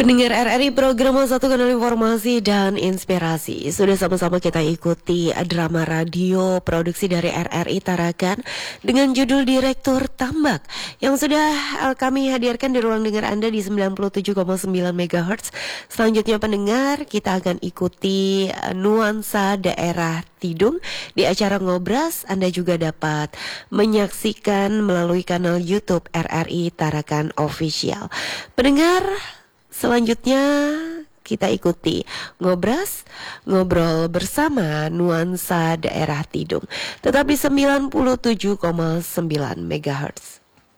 Pendengar RRI, program Satu Kanal Informasi dan Inspirasi. Sudah sama-sama kita ikuti drama radio produksi dari RRI Tarakan dengan judul Direktur Tambak yang sudah kami hadirkan di ruang dengar Anda di 97,9 MHz. Selanjutnya pendengar, kita akan ikuti nuansa daerah Tidung di acara Ngobras. Anda juga dapat menyaksikan melalui kanal YouTube RRI Tarakan Official. Pendengar, selanjutnya kita ikuti Ngobras, ngobrol bersama nuansa daerah Tidung. Tetap di 97,9 MHz.